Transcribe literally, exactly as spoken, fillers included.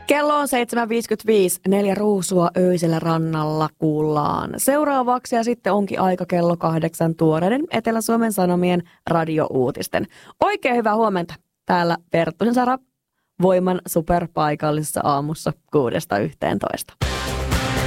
Kello on seitsemän viisikymmentäviisi, neljä ruusua öisellä rannalla kuullaan. Seuraavaksi ja sitten onkin aika kello kahdeksan tuoreiden Etelä-Suomen Sanomien radiouutisten. Oikein hyvää huomenta. Täällä Perttusen Sara Voiman superpaikallisessa aamussa kuudesta yhteentoista.